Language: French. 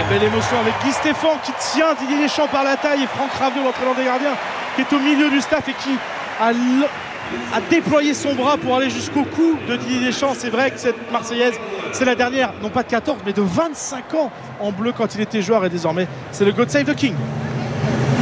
belle émotion avec Guy Stéphane qui tient Didier Deschamps par la taille et Franck Raviot, l'entraîneur des gardiens, qui est au milieu du staff et qui a déployé son bras pour aller jusqu'au cou de Didier Deschamps. C'est vrai que cette Marseillaise, c'est la dernière, non pas de 14, mais de 25 ans en bleu quand il était joueur, et désormais, c'est le God Save the King.